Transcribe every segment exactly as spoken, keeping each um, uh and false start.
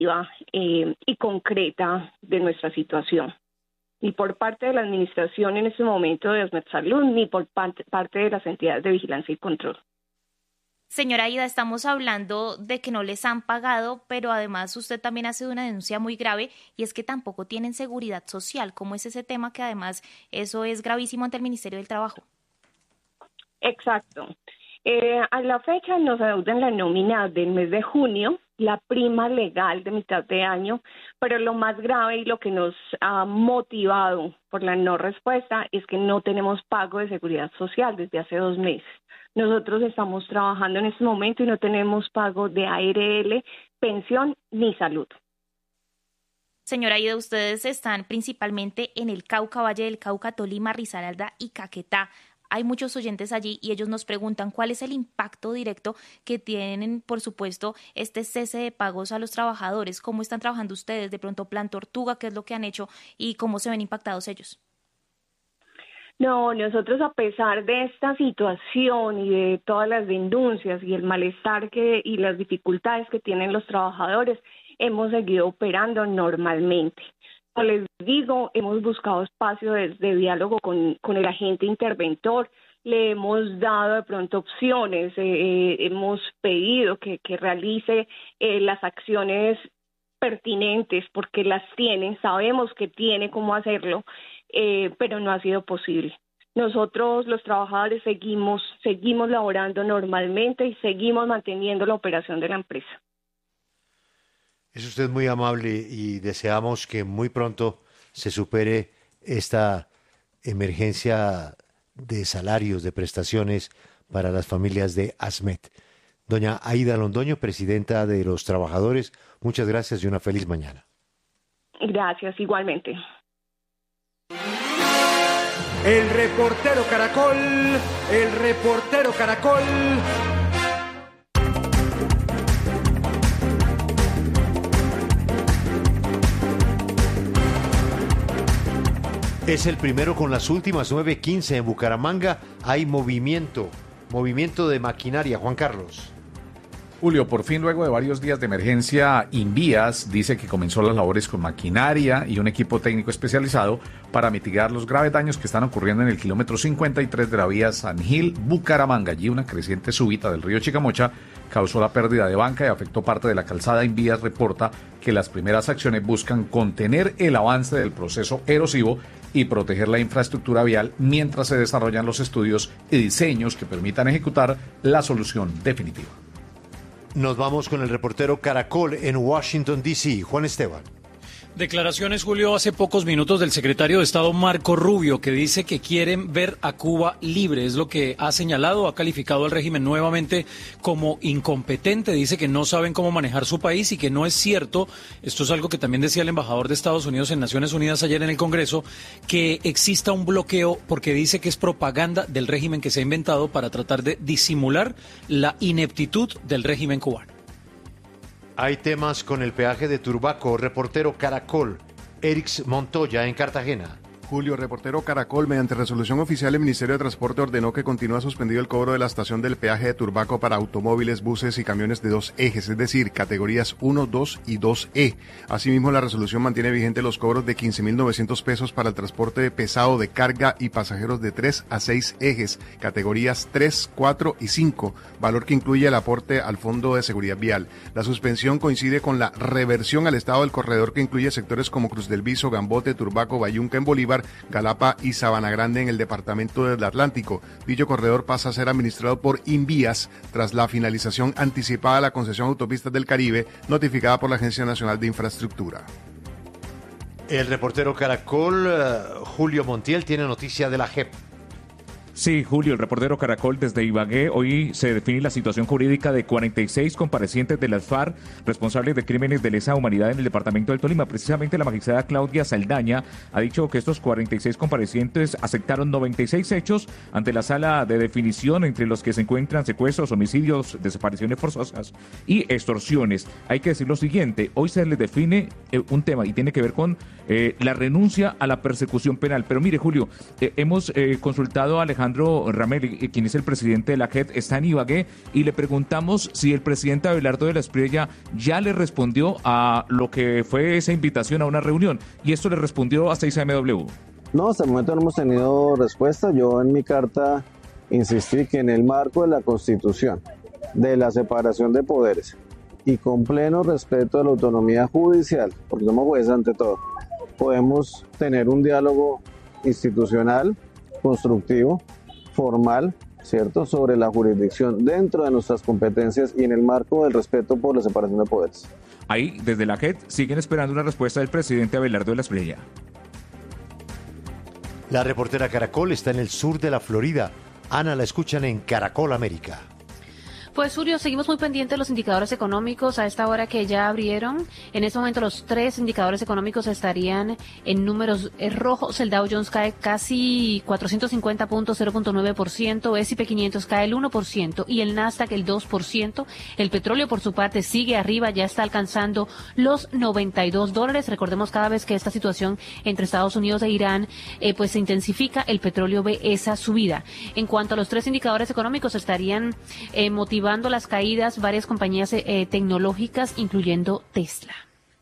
eh, y concreta de nuestra situación, ni por parte de la administración en este momento de ASMED Salud, ni por parte, parte de las entidades de vigilancia y control. Señora Aida, estamos hablando de que no les han pagado, pero además usted también hace una denuncia muy grave y es que tampoco tienen seguridad social. ¿Cómo es ese tema que además eso es gravísimo ante el Ministerio del Trabajo? Exacto. Eh, a la fecha nos adeudan la nómina del mes de junio, la prima legal de mitad de año, pero lo más grave y lo que nos ha motivado por la no respuesta es que no tenemos pago de seguridad social desde hace dos meses. Nosotros estamos trabajando en este momento y no tenemos pago de A R L, pensión ni salud. Señora Aida, ustedes están principalmente en el Cauca, Valle del Cauca, Tolima, Risaralda y Caquetá. Hay muchos oyentes allí y ellos nos preguntan cuál es el impacto directo que tienen, por supuesto, este cese de pagos a los trabajadores. ¿Cómo están trabajando ustedes? De pronto, Plan Tortuga, ¿qué es lo que han hecho y cómo se ven impactados ellos? No, nosotros a pesar de esta situación y de todas las denuncias y el malestar que y las dificultades que tienen los trabajadores, hemos seguido operando normalmente. Como les digo, hemos buscado espacios de, de diálogo con, con el agente interventor, le hemos dado de pronto opciones, eh, hemos pedido que, que realice eh, las acciones pertinentes porque las tienen, sabemos que tiene cómo hacerlo, eh, pero no ha sido posible. Nosotros los trabajadores seguimos, seguimos laborando normalmente y seguimos manteniendo la operación de la empresa. Es usted muy amable y deseamos que muy pronto se supere esta emergencia de salarios, de prestaciones para las familias de ASMED. Doña Aida Londoño, presidenta de los trabajadores, muchas gracias y una feliz mañana. Gracias, igualmente. El reportero Caracol, el reportero Caracol. Es el primero con las últimas nueve quince en Bucaramanga. Hay movimiento, movimiento de maquinaria. Juan Carlos. Julio, por fin, luego de varios días de emergencia, Invías dice que comenzó las labores con maquinaria y un equipo técnico especializado para mitigar los graves daños que están ocurriendo en el kilómetro cincuenta y tres de la vía San Gil-Bucaramanga. Allí una creciente súbita del río Chicamocha causó la pérdida de banca y afectó parte de la calzada. Invías reporta que las primeras acciones buscan contener el avance del proceso erosivo y proteger la infraestructura vial mientras se desarrollan los estudios y diseños que permitan ejecutar la solución definitiva. Nos vamos con el reportero Caracol en Washington, D C Juan Esteban. Declaraciones, Julio, hace pocos minutos del secretario de Estado Marco Rubio, que dice que quieren ver a Cuba libre. Es lo que ha señalado, ha calificado al régimen nuevamente como incompetente. Dice que no saben cómo manejar su país y que no es cierto. Esto es algo que también decía el embajador de Estados Unidos en Naciones Unidas ayer en el Congreso, que exista un bloqueo porque dice que es propaganda del régimen que se ha inventado para tratar de disimular la ineptitud del régimen cubano. Hay temas con el peaje de Turbaco. Reportero Caracol, Erix Montoya en Cartagena. Julio, reportero Caracol, mediante resolución oficial, el Ministerio de Transporte ordenó que continúa suspendido el cobro de la estación del peaje de Turbaco para automóviles, buses y camiones de dos ejes, es decir, categorías uno, dos y dos E. Asimismo, la resolución mantiene vigente los cobros de quince mil novecientos pesos para el transporte pesado de carga y pasajeros de tres a seis ejes, categorías tres, cuatro y cinco, valor que incluye el aporte al Fondo de Seguridad Vial. La suspensión coincide con la reversión al estado del corredor que incluye sectores como Cruz del Viso, Gambote, Turbaco, Bayunca en Bolívar, Galapa y Sabana Grande en el departamento del Atlántico. Dicho corredor pasa a ser administrado por Invías tras la finalización anticipada de la concesión Autopistas del Caribe, notificada por la Agencia Nacional de Infraestructura. El reportero Caracol, uh, Julio Montiel, tiene noticia de la J E P. Sí, Julio, el reportero Caracol desde Ibagué. Hoy se define la situación jurídica de cuarenta y seis comparecientes de las FARC responsables de crímenes de lesa humanidad en el departamento del Tolima. Precisamente la magistrada Claudia Saldaña ha dicho que estos cuarenta y seis comparecientes aceptaron noventa y seis hechos ante la sala de definición, entre los que se encuentran secuestros, homicidios, desapariciones forzosas y extorsiones. Hay que decir lo siguiente, hoy se les define eh, un tema y tiene que ver con eh, la renuncia a la persecución penal. Pero mire, Julio, eh, hemos eh, consultado a Alejandro Alejandro Ramel, quien es el presidente de la J E T, está en Ibagué y le preguntamos si el presidente Abelardo de la Espriella ya le respondió a lo que fue esa invitación a una reunión, y esto le respondió a seis A M W. No, hasta el momento no hemos tenido respuesta. Yo en mi carta insistí que en el marco de la Constitución, de la separación de poderes y con pleno respeto a la autonomía judicial, porque somos jueces ante todo, podemos tener un diálogo institucional, constructivo, formal, ¿cierto?, sobre la jurisdicción dentro de nuestras competencias y en el marco del respeto por la separación de poderes. Ahí, desde la J E T, siguen esperando una respuesta del presidente Abelardo de la Espriella. La reportera Caracol está en el sur de la Florida. Ana, la escuchan en Caracol América. Pues, Julio, seguimos muy pendientes de los indicadores económicos a esta hora que ya abrieron. En este momento los tres indicadores económicos estarían en números rojos. El Dow Jones cae casi cuatrocientos cincuenta puntos, cero punto nueve por ciento. S y P quinientos cae el uno por ciento y el Nasdaq el dos por ciento. El petróleo, por su parte, sigue arriba, ya está alcanzando los noventa y dos dólares. Recordemos, cada vez que esta situación entre Estados Unidos e Irán eh, pues se intensifica, el petróleo ve esa subida. En cuanto a los tres indicadores económicos, estarían eh, motivando las caídas varias compañías eh, tecnológicas, incluyendo Tesla.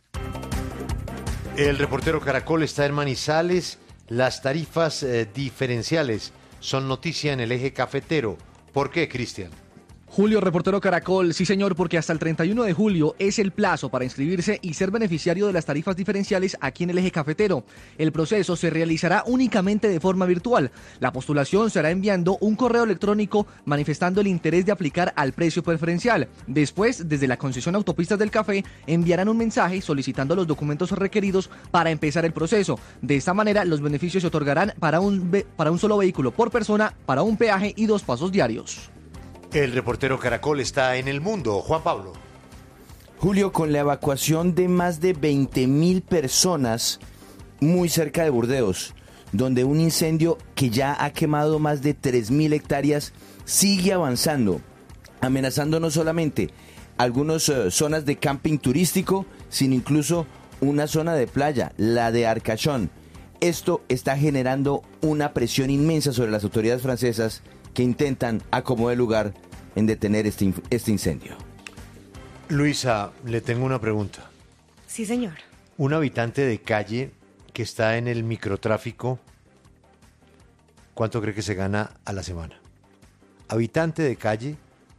El reportero Caracol está en Manizales. Las tarifas eh, diferenciales son noticia en el eje cafetero. ¿Por qué, Cristian? Julio, reportero Caracol, sí señor, porque hasta el treinta y uno de julio es el plazo para inscribirse y ser beneficiario de las tarifas diferenciales aquí en el eje cafetero. El proceso se realizará únicamente de forma virtual. La postulación se hará enviando un correo electrónico manifestando el interés de aplicar al precio preferencial. Después, desde la concesión Autopistas del Café, enviarán un mensaje solicitando los documentos requeridos para empezar el proceso. De esta manera, los beneficios se otorgarán para un, para un solo vehículo por persona, para un peaje y dos pasos diarios. El reportero Caracol está en el mundo. Juan Pablo. Julio, con la evacuación de más de veinte mil personas muy cerca de Burdeos, donde un incendio que ya ha quemado más de tres mil hectáreas sigue avanzando, amenazando no solamente algunas uh, zonas de camping turístico, sino incluso una zona de playa, la de Arcachón. Esto está generando una presión inmensa sobre las autoridades francesas, que intentan acomodar lugar en detener este, este incendio. Luisa, le tengo una pregunta. Sí, señor. Un habitante de calle que está en el microtráfico, ¿cuánto cree que se gana a la semana? Habitante de calle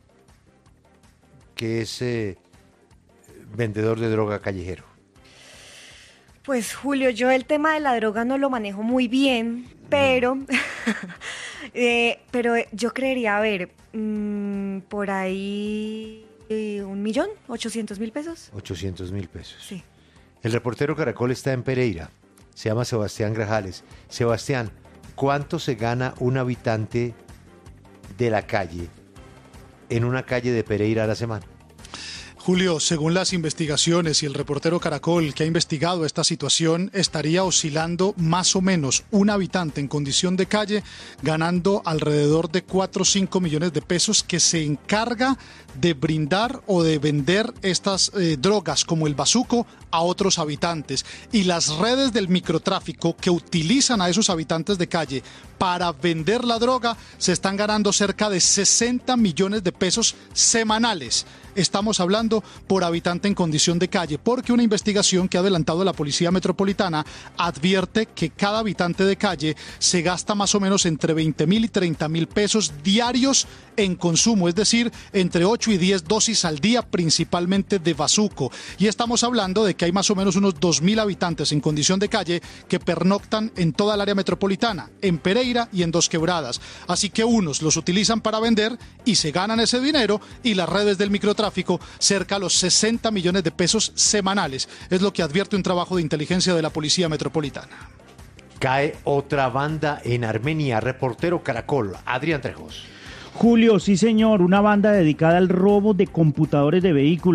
que es eh, vendedor de droga callejero. Pues, Julio, yo el tema de la droga no lo manejo muy bien, pero... No. Eh, pero yo creería, a ver, mmm, por ahí eh, un millón, ochocientos mil pesos. Ochocientos mil pesos. Sí. El reportero Caracol está en Pereira, se llama Sebastián Grajales. Sebastián, ¿cuánto se gana un habitante de la calle en una calle de Pereira a la semana? Julio, según las investigaciones y el reportero Caracol que ha investigado esta situación, estaría oscilando más o menos un habitante en condición de calle ganando alrededor de cuatro o cinco millones de pesos, que se encarga de brindar o de vender estas eh, drogas como el bazuco a otros habitantes. Y las redes del microtráfico que utilizan a esos habitantes de calle para vender la droga se están ganando cerca de sesenta millones de pesos semanales. Estamos hablando por habitante en condición de calle, porque una investigación que ha adelantado la Policía Metropolitana advierte que cada habitante de calle se gasta más o menos entre veinte mil y treinta mil pesos diarios en consumo, es decir, entre ocho y diez dosis al día, principalmente de bazuco. Y estamos hablando de que hay más o menos unos dos mil habitantes en condición de calle que pernoctan en toda el área metropolitana, en Pereira y en Dos Quebradas. Así que unos los utilizan para vender y se ganan ese dinero, y las redes del microtráfico cerca a los sesenta millones de pesos semanales. Es lo que advierte un trabajo de inteligencia de la Policía Metropolitana. Cae otra banda en Armenia. Reportero Caracol, Adrián Trejos. Julio, sí señor, una banda dedicada al robo de computadores de vehículos.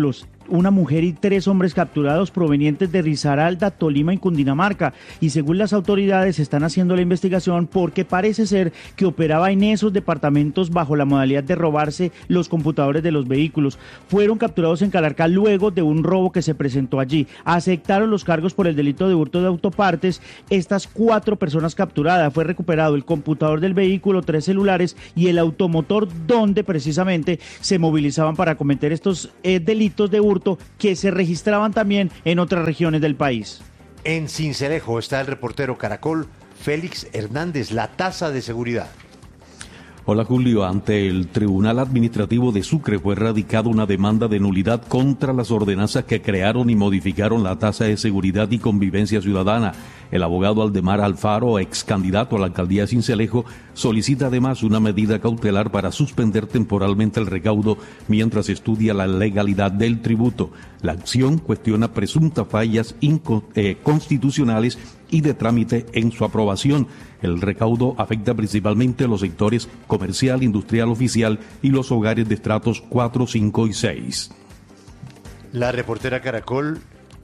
una mujer y tres hombres capturados provenientes de Risaralda, Tolima y Cundinamarca. Y según las autoridades están haciendo la investigación porque parece ser que operaba en esos departamentos bajo la modalidad de robarse los computadores de los vehículos. Fueron capturados en Calarcá luego de un robo que se presentó allí. Aceptaron los cargos por el delito de hurto de autopartes. Estas cuatro personas capturadas, fue recuperado el computador del vehículo, tres celulares y el automotor donde precisamente se movilizaban para cometer estos eh, delitos de hurto que se registraban también en otras regiones del país. En Sincelejo está el reportero Caracol, Félix Hernández, la tasa de seguridad. Hola Julio, ante el Tribunal Administrativo de Sucre fue radicada una demanda de nulidad contra las ordenanzas que crearon y modificaron la tasa de seguridad y convivencia ciudadana. El abogado Aldemar Alfaro, ex candidato a la alcaldía de Sincelejo, solicita además una medida cautelar para suspender temporalmente el recaudo mientras estudia la legalidad del tributo. La acción cuestiona presuntas fallas inconstitucionales y de trámite en su aprobación. El recaudo afecta principalmente a los sectores comercial, industrial, oficial y los hogares de estratos cuatro, cinco y seis. La reportera Caracol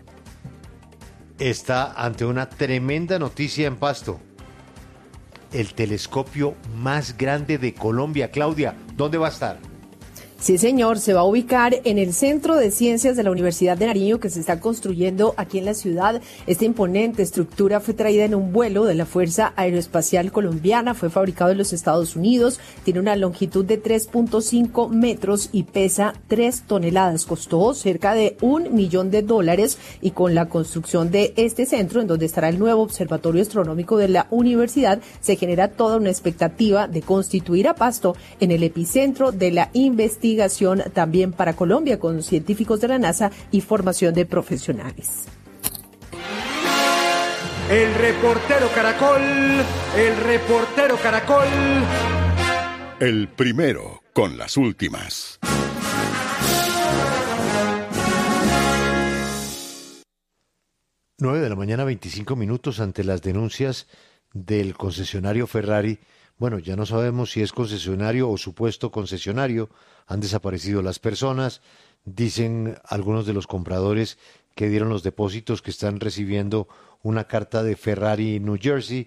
está ante una tremenda noticia en Pasto. El telescopio más grande de Colombia. Claudia, ¿dónde va a estar? Sí, señor, se va a ubicar en el Centro de Ciencias de la Universidad de Nariño que se está construyendo aquí en la ciudad. Esta imponente estructura fue traída en un vuelo de la Fuerza Aeroespacial Colombiana, fue fabricado en los Estados Unidos, tiene una longitud de tres punto cinco metros y pesa tres toneladas. Costó cerca de un millón de dólares y con la construcción de este centro, en donde estará el nuevo observatorio astronómico de la universidad, se genera toda una expectativa de constituir a Pasto en el epicentro de la investigación también para Colombia, con científicos de la NASA y formación de profesionales. El reportero Caracol, el reportero Caracol. El primero con las últimas. nueve de la mañana, veinticinco minutos, ante las denuncias del concesionario Ferrari. Bueno, ya no sabemos si es concesionario o supuesto concesionario. Han desaparecido las personas. Dicen algunos de los compradores que dieron los depósitos que están recibiendo una carta de Ferrari New Jersey.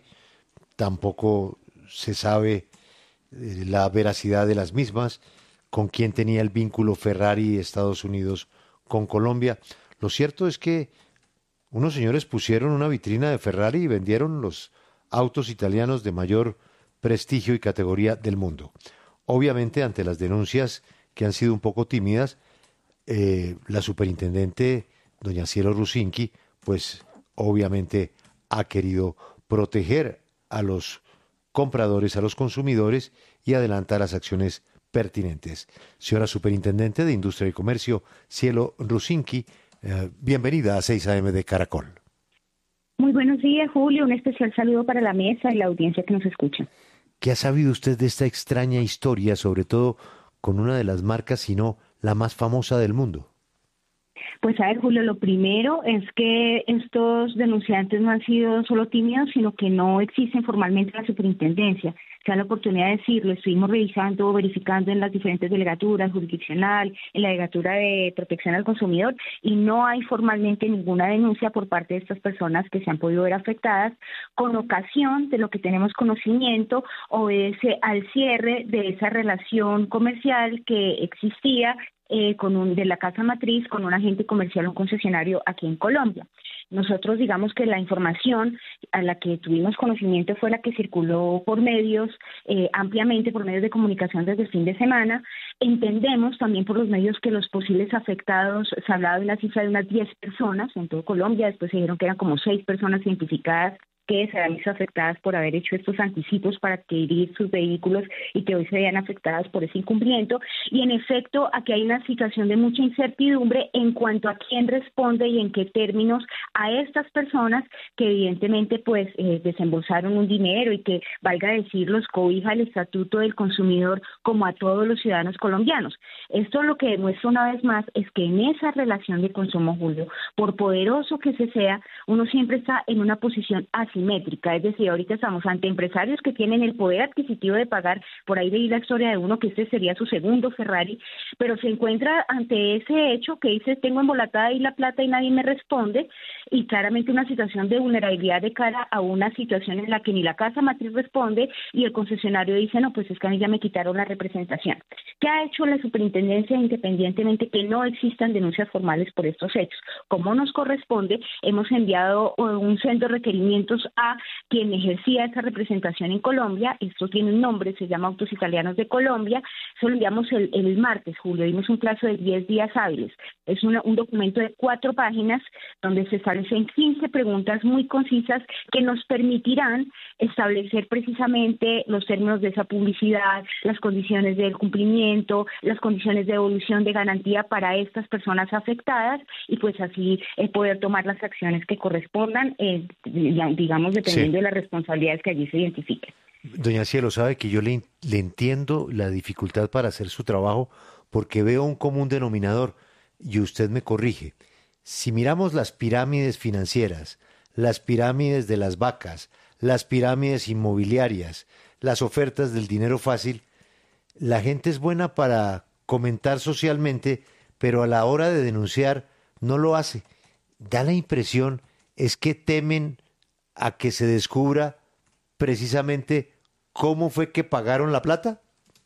Tampoco se sabe eh, la veracidad de las mismas, con quién tenía el vínculo Ferrari Estados Unidos con Colombia. Lo cierto es que unos señores pusieron una vitrina de Ferrari y vendieron los autos italianos de mayor prestigio y categoría del mundo. Obviamente, ante las denuncias que han sido un poco tímidas, eh, la superintendente, doña Cielo Rusinki, pues obviamente ha querido proteger a los compradores, a los consumidores y adelantar las acciones pertinentes. Señora Superintendente de Industria y Comercio, Cielo Rusinki, eh, bienvenida a seis a eme de Caracol. Muy buenos días, Julio. Un especial saludo para la mesa y la audiencia que nos escucha. ¿Qué ha sabido usted de esta extraña historia, sobre todo con una de las marcas, si no la más famosa del mundo? Pues a ver, Julio, lo primero es que estos denunciantes no han sido solo tímidos, sino que no existen formalmente en la superintendencia. Se da la oportunidad de decirlo, estuvimos revisando, verificando en las diferentes delegaturas, jurisdiccional, en la delegatura de protección al consumidor, y no hay formalmente ninguna denuncia por parte de estas personas que se han podido ver afectadas. Con ocasión de lo que tenemos conocimiento, obedece al cierre de esa relación comercial que existía Eh, con un, de la casa matriz con un agente comercial, un concesionario aquí en Colombia. Nosotros digamos que la información a la que tuvimos conocimiento fue la que circuló por medios, eh, ampliamente por medios de comunicación desde el fin de semana. Entendemos también por los medios que los posibles afectados, se hablaba de una cifra de unas diez personas en todo Colombia, después se dijeron que eran como seis personas identificadas que se habían visto afectadas por haber hecho estos anticipos para adquirir sus vehículos y que hoy se veían afectadas por ese incumplimiento. Y en efecto, aquí hay una situación de mucha incertidumbre en cuanto a quién responde y en qué términos a estas personas que evidentemente pues eh, desembolsaron un dinero y que, valga decir, los cobija el Estatuto del Consumidor como a todos los ciudadanos colombianos. Esto lo que demuestra una vez más es que en esa relación de consumo, Julio, por poderoso que se sea, uno siempre está en una posición asimétrica, es decir, ahorita estamos ante empresarios que tienen el poder adquisitivo de pagar, por ahí leí la historia de uno que este sería su segundo Ferrari, pero se encuentra ante ese hecho que dice, tengo embolatada ahí la plata y nadie me responde, y claramente una situación de vulnerabilidad de cara a una situación en la que ni la casa matriz responde y el concesionario dice, no, pues es que a mí ya me quitaron la representación. ¿Qué ha hecho la superintendencia independientemente que no existan denuncias formales por estos hechos? Como nos corresponde, hemos enviado un centro de requerimientos a quien ejercía esa representación en Colombia. Esto tiene un nombre, se llama Autos Italianos de Colombia. Eso lo enviamos el, el martes, Julio, dimos un plazo de diez días hábiles. Es una, un documento de cuatro páginas donde se establecen quince preguntas muy concisas que nos permitirán establecer precisamente los términos de esa publicidad, las condiciones del cumplimiento, las condiciones de devolución de garantía para estas personas afectadas y pues así eh, poder tomar las acciones que correspondan, eh, digamos, dependiendo sí. de las responsabilidades que allí se identifiquen. Doña Cielo, sabe que yo le, le entiendo la dificultad para hacer su trabajo porque veo un común denominador y usted me corrige. Si miramos las pirámides financieras, las pirámides de las vacas, las pirámides inmobiliarias, las ofertas del dinero fácil, la gente es buena para comentar socialmente, pero a la hora de denunciar no lo hace. Da la impresión es que temen a que se descubra precisamente cómo fue que pagaron la plata.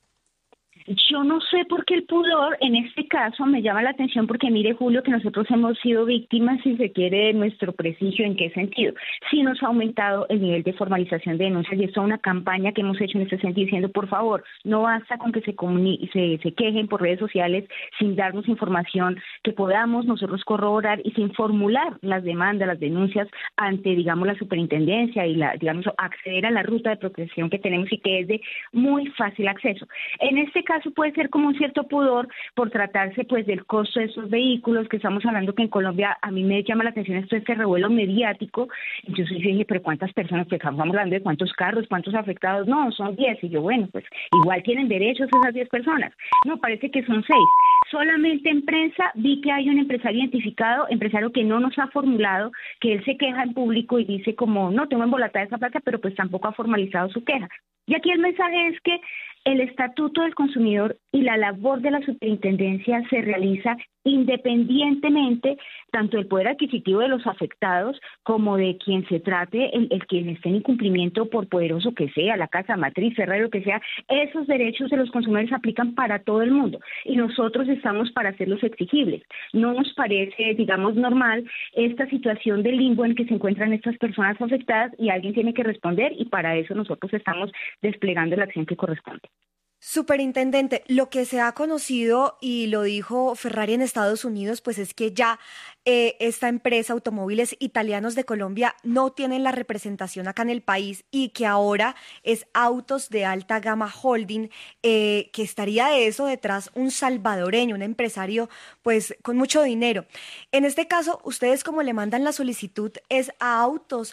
Yo no sé por qué el pudor, en este caso me llama la atención porque mire, Julio, que nosotros hemos sido víctimas, si se quiere, de nuestro prestigio. ¿En qué sentido? Sí nos ha aumentado el nivel de formalización de denuncias y esto es una campaña que hemos hecho en ese sentido diciendo, por favor, no basta con que se, comuni- se, se quejen por redes sociales sin darnos información que podamos nosotros corroborar y sin formular las demandas, las denuncias ante, digamos, la superintendencia y, la, digamos, acceder a la ruta de protección que tenemos y que es de muy fácil acceso. En este caso, puede ser como un cierto pudor por tratarse pues del costo de esos vehículos, que estamos hablando que en Colombia a mí me llama la atención esto, este revuelo mediático. Entonces yo dije, pero ¿cuántas personas? Pues estamos hablando de cuántos carros, cuántos afectados. No, son diez. Y yo, bueno, pues igual tienen derechos esas diez personas. No, parece que son seis. Solamente en prensa vi que hay un empresario identificado, empresario que no nos ha formulado, que él se queja en público y dice como, no, tengo embolatada esa plata, pero pues tampoco ha formalizado su queja. Y aquí el mensaje es que el Estatuto del Consumidor y la labor de la superintendencia se realiza independientemente tanto del poder adquisitivo de los afectados como de quien se trate, el, el quien esté en incumplimiento por poderoso que sea, la casa matriz, Ferrari, lo que sea. Esos derechos de los consumidores se aplican para todo el mundo y nosotros estamos para hacerlos exigibles. No nos parece, digamos, normal esta situación de limbo en que se encuentran estas personas afectadas y alguien tiene que responder y para eso nosotros estamos desplegando la acción que corresponde. Superintendente, lo que se ha conocido y lo dijo Ferrari en Estados Unidos, pues es que ya eh, esta empresa Automóviles Italianos de Colombia no tiene la representación acá en el país y que ahora es Autos de Alta Gama Holding, eh, que estaría de eso detrás un salvadoreño, un empresario pues con mucho dinero. En este caso, ustedes como le mandan la solicitud es a Autos,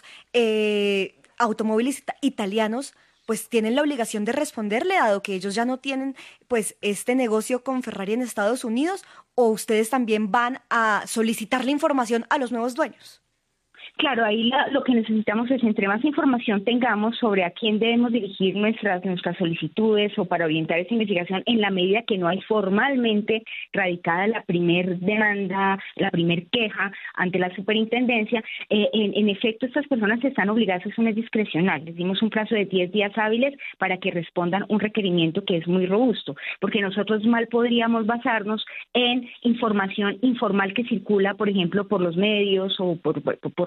eh, Automóviles Italianos, pues tienen la obligación de responderle, dado que ellos ya no tienen pues este negocio con Ferrari en Estados Unidos, o ustedes también van a solicitar la información a los nuevos dueños. Claro, ahí la, lo que necesitamos es, entre más información tengamos sobre a quién debemos dirigir nuestras nuestras solicitudes o para orientar esa investigación, en la medida que no hay formalmente radicada la primer demanda, la primer queja ante la superintendencia, eh, en, en efecto estas personas están obligadas a hacer discrecional. Les dimos un plazo de diez días hábiles para que respondan un requerimiento que es muy robusto, porque nosotros mal podríamos basarnos en información informal que circula, por ejemplo, por los medios o por, por, por redes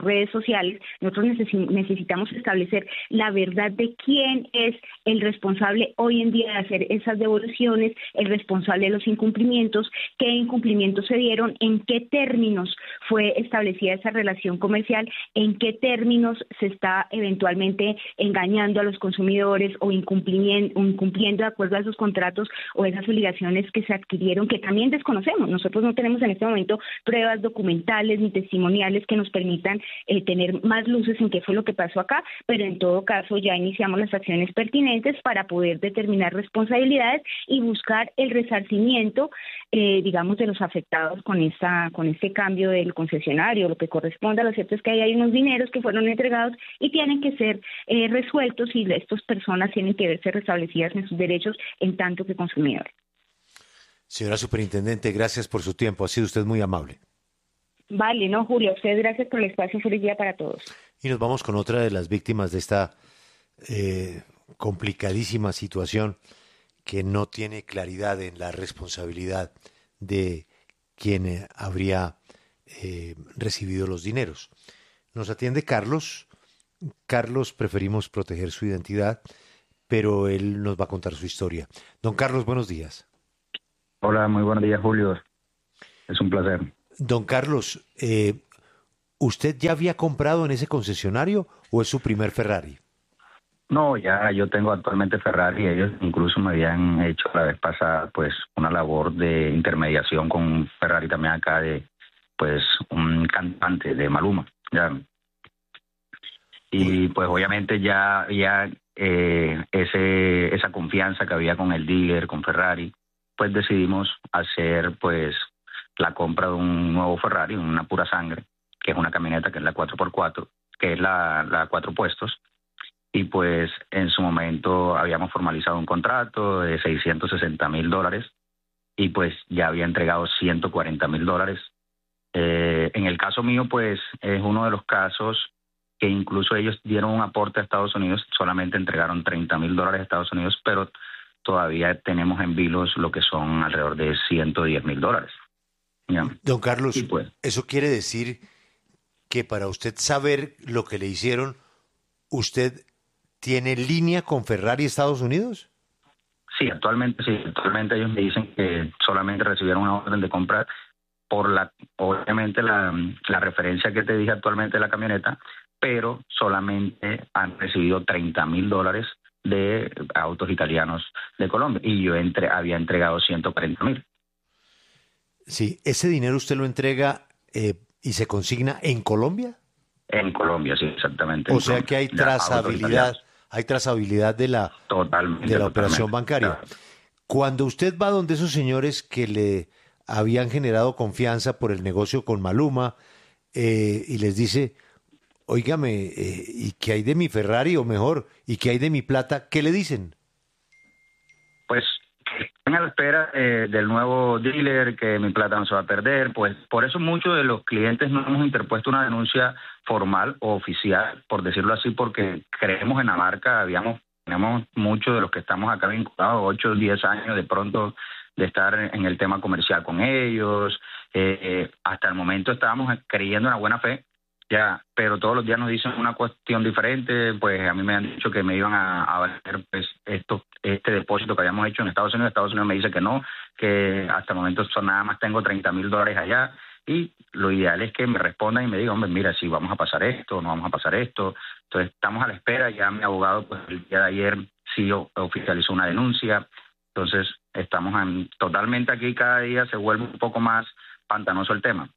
redes sociales. Nosotros necesi- necesitamos establecer la verdad de quién es el responsable hoy en día de hacer esas devoluciones, el responsable de los incumplimientos, qué incumplimientos se dieron, en qué términos fue establecida esa relación comercial, en qué términos se está eventualmente engañando a los consumidores o incumpliendo, incumpliendo de acuerdo a esos contratos o esas obligaciones que se adquirieron, que también desconocemos. Nosotros no tenemos en este momento pruebas documentales ni testimoniales que nos permitan eh, tener más luces en qué fue lo que pasó acá, pero en todo caso ya iniciamos las acciones pertinentes para poder determinar responsabilidades y buscar el resarcimiento, eh, digamos, de los afectados con esta, con este cambio del concesionario. Lo que corresponde, lo cierto es que ahí hay unos dineros que fueron entregados y tienen que ser eh, resueltos, y estas personas tienen que verse restablecidas en sus derechos en tanto que consumidores. Señora Superintendente, gracias por su tiempo. Ha sido usted muy amable. Vale, no, Julio, a usted gracias por el espacio. Feliz día para todos. Y nos vamos con otra de las víctimas de esta eh, complicadísima situación, que no tiene claridad en la responsabilidad de quien eh, habría eh, recibido los dineros. Nos atiende Carlos. Carlos, preferimos proteger su identidad, pero él nos va a contar su historia. Don Carlos, buenos días. Hola, muy buenos días, Julio. Es un placer. Don Carlos, eh, ¿usted ya había comprado en ese concesionario o es su primer Ferrari? No, ya yo tengo actualmente Ferrari. Ellos incluso me habían hecho la vez pasada pues una labor de intermediación con un Ferrari también acá de pues un cantante de Maluma. Ya. Y pues obviamente ya había eh, ese esa confianza que había con el dealer, con Ferrari, pues decidimos hacer pues la compra de un nuevo Ferrari, una pura sangre, que es una camioneta que es la cuatro por cuatro, que es la, la cuatro puestos. Y pues en su momento habíamos formalizado un contrato de seiscientos sesenta mil dólares y pues ya había entregado ciento cuarenta mil dólares. Eh, en el caso mío pues es uno de los casos que incluso ellos dieron un aporte a Estados Unidos, solamente entregaron treinta mil dólares a Estados Unidos, pero todavía tenemos en vilos lo que son alrededor de ciento diez mil dólares. ¿Ya? Don Carlos, pues, ¿eso quiere decir que para usted saber lo que le hicieron, usted tiene línea con Ferrari Estados Unidos? Sí, actualmente sí. Actualmente ellos me dicen que solamente recibieron una orden de compra por la, obviamente la, la referencia que te dije actualmente de la camioneta, pero solamente han recibido treinta mil dólares de autos italianos de Colombia y yo entre, había entregado ciento cuarenta mil. Sí, ¿ese dinero usted lo entrega eh, y se consigna en Colombia? En Colombia, sí, exactamente. O sea que hay trazabilidad, hay trazabilidad de la, totalmente, de la totalmente, operación bancaria. Claro. Cuando usted va donde esos señores que le habían generado confianza por el negocio con Maluma eh, y les dice, óigame, eh, ¿y qué hay de mi Ferrari? O mejor, ¿y qué hay de mi plata? ¿Qué le dicen? Pues están a la espera eh, del nuevo dealer, que mi plata no se va a perder. Pues por eso muchos de los clientes no hemos interpuesto una denuncia formal o oficial, por decirlo así, porque creemos en la marca. Habíamos, tenemos muchos de los que estamos acá vinculados, ocho o diez años de pronto de estar en el tema comercial con ellos. Eh, eh, hasta el momento estábamos creyendo en la buena fe, ya, pero todos los días nos dicen una cuestión diferente. Pues a mí me han dicho que me iban a, a valer pues esto, este depósito que habíamos hecho en Estados Unidos. Estados Unidos me dice que no, que hasta el momento son, nada más tengo treinta mil dólares allá, y lo ideal es que me respondan y me digan, hombre, mira, si vamos a pasar esto, no vamos a pasar esto. Entonces estamos a la espera. Ya mi abogado pues el día de ayer sí oficializó una denuncia. Entonces estamos en, totalmente aquí, cada día se vuelve un poco más pantanoso el tema.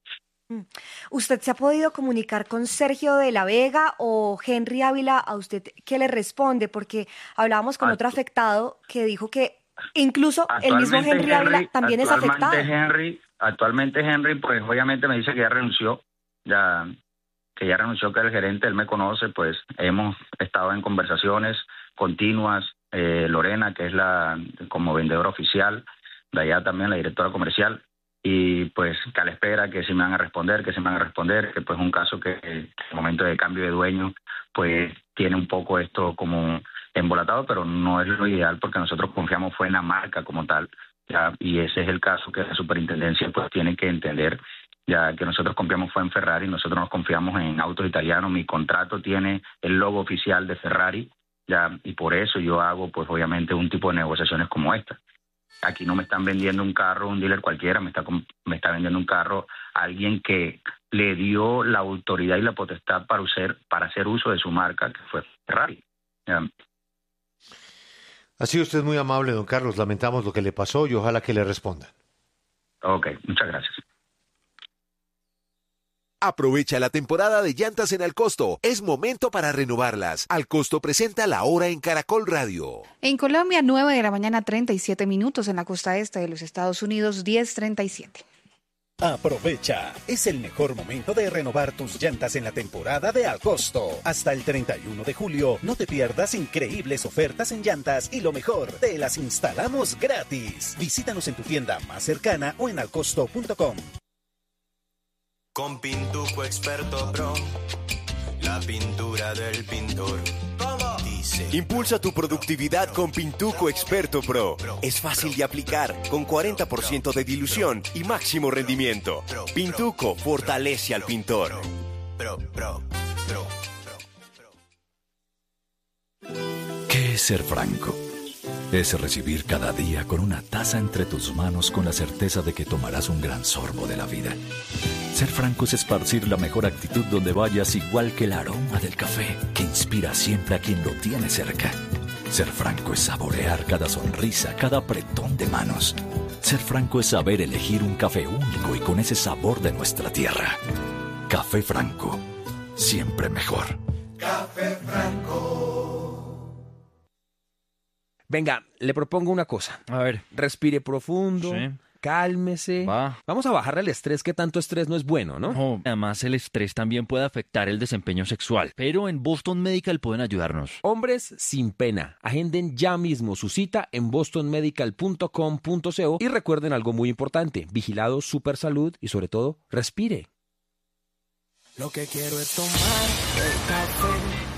¿Usted se ha podido comunicar con Sergio de la Vega o Henry Ávila? ¿A usted qué le responde? Porque hablábamos con otro afectado que dijo que incluso el mismo Henry Ávila también es afectado. Henry, actualmente Henry, pues obviamente me dice que ya renunció, ya que ya renunció, que era el gerente, él me conoce, pues hemos estado en conversaciones continuas. Eh, Lorena, que es la como vendedora oficial, de allá también la directora comercial, y pues que a la espera que se me van a responder, que se me van a responder, que pues un caso que en el momento de cambio de dueño pues tiene un poco esto como embolatado, pero no es lo ideal porque nosotros confiamos fue en la marca como tal, ¿ya? Y ese es el caso que la superintendencia pues tiene que entender ya que nosotros confiamos fue en Ferrari, nosotros nos confiamos en autos italianos, mi contrato tiene el logo oficial de Ferrari, ya, y por eso yo hago, pues obviamente, un tipo de negociaciones como esta. Aquí no me están vendiendo un carro, un dealer cualquiera, me está, me está vendiendo un carro a alguien que le dio la autoridad y la potestad para, usar, para hacer uso de su marca, que fue Ferrari. Ya. Ha sido usted muy amable, don Carlos. Lamentamos lo que le pasó y ojalá que le responda. Ok, muchas gracias. Aprovecha la temporada de llantas en Alcosto. Es momento para renovarlas. Alcosto presenta La Hora en Caracol Radio. En Colombia, nueve de la mañana, treinta y siete minutos. En la costa este de los Estados Unidos, diez treinta y siete. Aprovecha, es el mejor momento de renovar tus llantas en la temporada de Alcosto. Hasta el treinta y uno de julio, no te pierdas increíbles ofertas en llantas y lo mejor, te las instalamos gratis. Visítanos en tu tienda más cercana o en alcosto punto com. Con Pintuco Experto Pro, la pintura del pintor. ¿Cómo? Dice. Impulsa tu productividad con Pintuco Experto Pro. Es fácil de aplicar, con cuarenta por ciento de dilución y máximo rendimiento. Pintuco fortalece al pintor. Pro, pro, pro, pro. ¿Qué es ser franco? Es recibir cada día con una taza entre tus manos con la certeza de que tomarás un gran sorbo de la vida. Ser franco es esparcir la mejor actitud donde vayas, igual que el aroma del café, que inspira siempre a quien lo tiene cerca. Ser franco es saborear cada sonrisa, cada apretón de manos. Ser franco es saber elegir un café único y con ese sabor de nuestra tierra. Café Franco, siempre mejor. Café Franco. Venga, le propongo una cosa. A ver. Respire profundo. Sí. Cálmese. Va. Vamos a bajarle el estrés, que tanto estrés no es bueno, ¿no? No, además el estrés también puede afectar el desempeño sexual, pero en Boston Medical pueden ayudarnos. Hombres sin pena. Agenden ya mismo su cita en boston medical punto com punto co y recuerden algo muy importante: vigilado Super Salud y sobre todo, respire. Lo que quiero es tomar el café.